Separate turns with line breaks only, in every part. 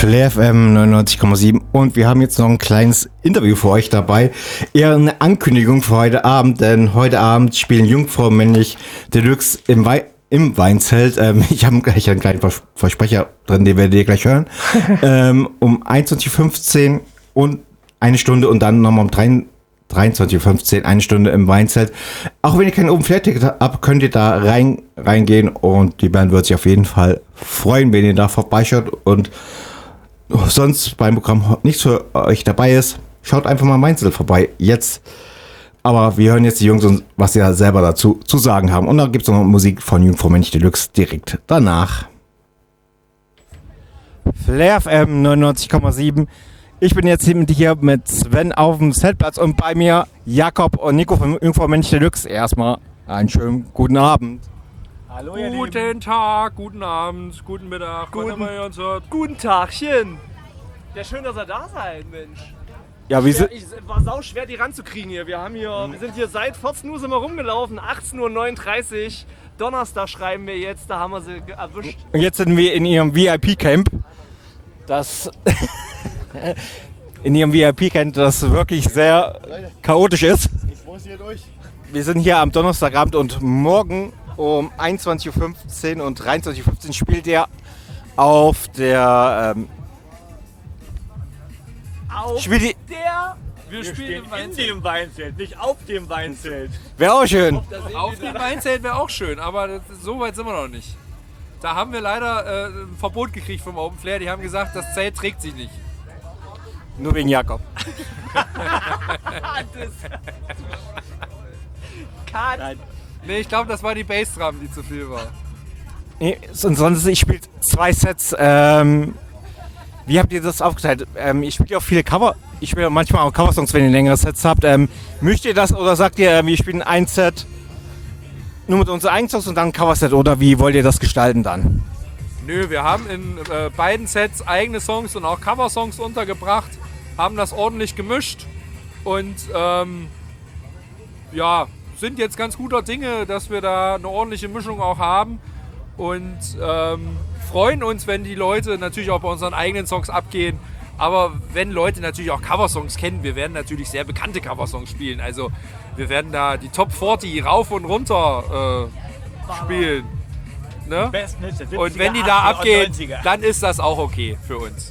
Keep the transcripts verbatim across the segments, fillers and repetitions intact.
Flair F M neunundneunzig Komma sieben und wir haben jetzt noch ein kleines Interview für euch dabei. Eher eine Ankündigung für heute Abend, denn heute Abend spielen Jungfrau Männlich Deluxe im, Wei im Weinzelt. Ähm, ich habe gleich einen kleinen Vers Versprecher drin, den werdet ihr gleich hören. ähm, um einundzwanzig Uhr fünfzehn und eine Stunde und dann nochmal um dreiundzwanzig Uhr fünfzehn eine Stunde im Weinzelt. Auch wenn ihr kein Open Flair Ticket habt, könnt ihr da rein, reingehen und die Band wird sich auf jeden Fall freuen, wenn ihr da vorbeischaut und sonst beim Programm nichts für euch dabei ist. Schaut einfach mal im Weinzelt vorbei. Jetzt. Aber wir hören jetzt die Jungs und was sie da selber dazu zu sagen haben. Und dann gibt es noch Musik von Jungfrau Männlich Deluxe direkt danach. Flair F M neunundneunzig Komma sieben. Ich bin jetzt hier mit Sven auf dem Zeltplatz und bei mir Jakob und Nico von Jungfrau Männlich Deluxe. Erstmal einen schönen guten Abend.
Hallo, ihr Guten Lieben. Tag, guten Abend, guten Mittag,
guten,
wann ihr uns hört.
Guten Tagchen. Ja, schön, dass ihr da seid, Mensch.
Ja, wie
schwer, ich, war sau schwer, die ranzukriegen hier. Wir haben hier, mhm. wir sind hier seit vierzehn Uhr sind wir rumgelaufen, achtzehn Uhr neununddreißig. Donnerstag schreiben wir jetzt, da haben wir sie erwischt.
Und jetzt sind wir in ihrem V I P-Camp. Das in ihrem V I P-Camp, das wirklich sehr chaotisch ist.
Ich muss hier durch.
Wir sind hier am Donnerstagabend und morgen um einundzwanzig Uhr fünfzehn und dreiundzwanzig Uhr fünfzehn spielt er auf der ähm,
auf
spielt die,
der
wir, wir
spielen in dem Weinzelt, nicht auf dem Weinzelt.
Wäre auch schön.
Auf dem Weinzelt wäre auch schön, aber das, so weit sind wir noch nicht. Da haben wir leider äh, ein Verbot gekriegt vom Open Flair. Die haben gesagt, das Zelt trägt sich nicht.
Nur wegen Jakob.
Nein.
Nee, ich glaube, das war die Bassdrum, die zu viel war.
Nee, und sonst, ich spiele zwei Sets. Ähm, wie habt ihr das aufgeteilt? Ähm, ich spiele auch viele Cover. Ich spiele manchmal auch Coversongs, wenn ihr längere Sets habt. Ähm, möchtet ihr das oder sagt ihr, wir spielen ein Set nur mit unseren eigenen Songs und dann ein Coverset? Oder wie wollt ihr das gestalten dann?
Nö, wir haben in äh, beiden Sets eigene Songs und auch Coversongs untergebracht, haben das ordentlich gemischt und ähm, ja, sind jetzt ganz guter Dinge, dass wir da eine ordentliche Mischung auch haben und ähm, freuen uns, wenn die Leute natürlich auch bei unseren eigenen Songs abgehen, aber wenn Leute natürlich auch Coversongs kennen, wir werden natürlich sehr bekannte Coversongs spielen, also wir werden da die Top vierzig rauf und runter äh, spielen. Ne? Und wenn die da abgehen, dann ist das auch okay für uns.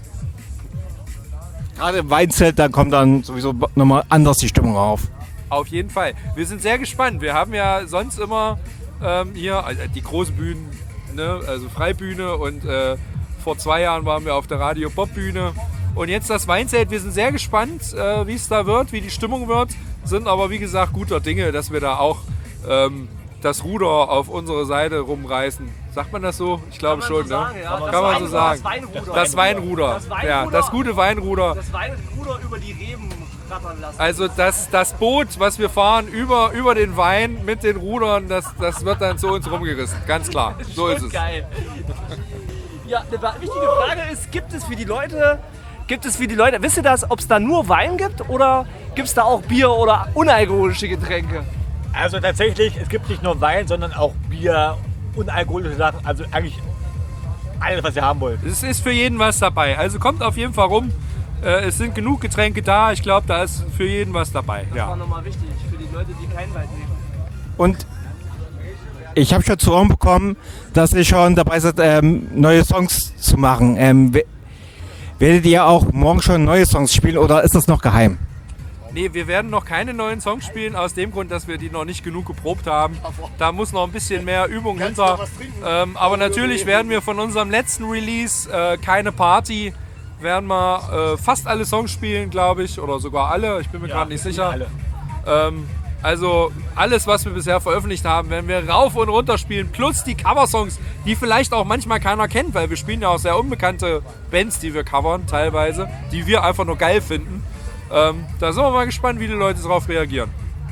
Gerade im Weinzelt, dann kommt dann sowieso nochmal anders die Stimmung auf.
Auf jeden Fall. Wir sind sehr gespannt. Wir haben ja sonst immer ähm, hier also die großen Bühnen, ne? Also Freibühne und äh, vor zwei Jahren waren wir auf der Radio Bob Bühne. Und jetzt das Weinzelt. Wir sind sehr gespannt, äh, wie es da wird, wie die Stimmung wird. Sind aber wie gesagt guter Dinge, dass wir da auch ähm, das Ruder auf unsere Seite rumreißen. Sagt man das so? Ich glaube schon,
so
ne?
sagen, ja.
Kann man so sagen.
Das Weinruder.
Das Weinruder.
Das Weinruder.
Ja, das gute Weinruder.
Das Weinruder über die Reben rattern lassen.
Also das, das Boot, was wir fahren über, über den Wein mit den Rudern, das, das wird dann zu uns rumgerissen. Ganz klar. So ist es.
Geil. Ja, eine wichtige Frage ist, gibt es für die Leute, gibt es für die Leute, wisst ihr das, ob es da nur Wein gibt oder gibt es da auch Bier oder unalkoholische Getränke?
Also tatsächlich, es gibt nicht nur Wein, sondern auch Bier, unalkoholische Sachen, also eigentlich alles, was ihr haben wollt.
Es ist für jeden was dabei. Also kommt auf jeden Fall rum. Äh, es sind genug Getränke da. Ich glaube, da ist für jeden was dabei.
Das
ja.
war nochmal wichtig für die Leute, die keinen Wein nehmen.
Und ich habe schon zu Ohren bekommen, dass ihr schon dabei seid, ähm, neue Songs zu machen. Ähm, werdet ihr auch morgen schon neue Songs spielen oder ist das noch geheim?
Nee, wir werden noch keine neuen Songs spielen, aus dem Grund, dass wir die noch nicht genug geprobt haben. Da muss noch ein bisschen mehr Übung hinter. Ähm, aber natürlich werden wir von unserem letzten Release, äh, Keine Party, werden wir äh, fast alle Songs spielen, glaube ich. Oder sogar alle, ich bin mir ja, gerade nicht sicher. Ähm, also alles, was wir bisher veröffentlicht haben, werden wir rauf und runter spielen. Plus die Coversongs, die vielleicht auch manchmal keiner kennt, weil wir spielen ja auch sehr unbekannte Bands, die wir covern teilweise, die wir einfach nur geil finden. Ähm, da sind wir mal gespannt, wie die Leute darauf reagieren.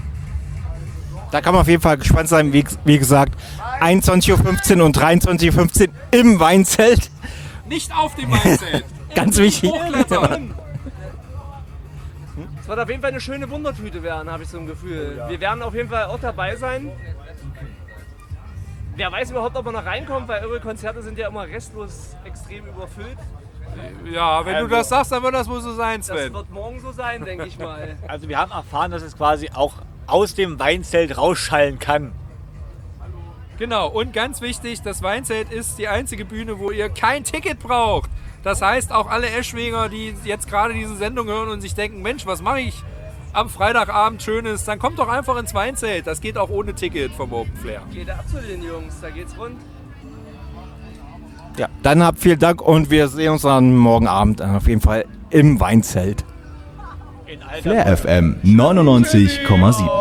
Da kann man auf jeden Fall gespannt sein. Wie, wie gesagt, einundzwanzig Uhr fünfzehn und dreiundzwanzig Uhr fünfzehn im Weinzelt.
Nicht auf dem Weinzelt.
Ganz wichtig.
Hochklettern.
Es wird auf jeden Fall eine schöne Wundertüte werden, habe ich so ein Gefühl. Wir werden auf jeden Fall auch dabei sein. wer weiß überhaupt, ob man noch reinkommt, weil eure Konzerte sind ja immer restlos extrem überfüllt.
Ja, wenn
Also-
du das sagst, dann wird das wohl so sein,
Das
Sven.
wird morgen so sein, denke ich mal.
Also wir haben erfahren, dass es quasi auch aus dem Weinzelt rausschallen kann.
Genau, und ganz wichtig, das Weinzelt ist die einzige Bühne, wo ihr kein Ticket braucht. Das heißt, auch alle Eschwinger, die jetzt gerade diese Sendung hören und sich denken, Mensch, was mache ich am Freitagabend Schönes, dann kommt doch einfach ins Weinzelt. Das geht auch ohne Ticket vom Open Flair.
Geht ab zu den Jungs, da geht's rund.
Ja, dann habt vielen Dank und wir sehen uns dann morgen Abend auf jeden Fall im Weinzelt.
In alter
Flair F M neunundneunzig Komma sieben.